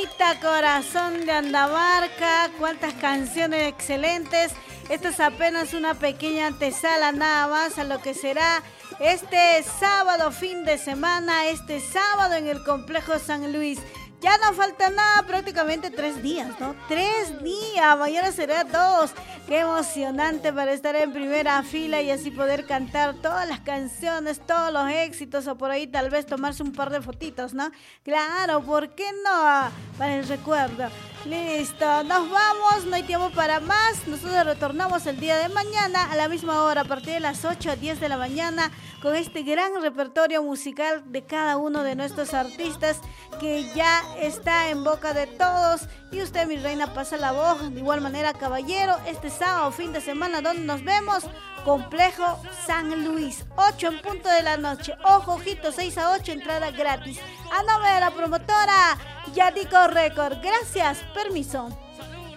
Mamita Corazón de Andamarca, cuántas canciones excelentes. Esta es apenas una pequeña antesala nada más a lo que será este sábado fin de semana, este sábado en el Complejo San Luis. Ya no falta nada, prácticamente 3 días, ¿no? 3 días, mañana será 2. Qué emocionante para estar en primera fila y así poder cantar todas las canciones, todos los éxitos, o por ahí tal vez tomarse un par de fotitos, ¿no? Claro, ¿por qué no? Para el recuerdo. Listo, nos vamos, no hay tiempo para más. Nosotros retornamos el día de mañana a la misma hora, a partir de las 8 a 10 de la mañana, con este gran repertorio musical de cada uno de nuestros artistas que ya está en boca de todos. Y usted, mi reina, pasa la voz. De igual manera, caballero, este sábado, fin de semana, donde nos vemos, Complejo San Luis, 8 en punto de la noche. Ojo, ojito, 6 a 8, entrada gratis. A nombre de la promotora Yadico Record. Gracias, permiso.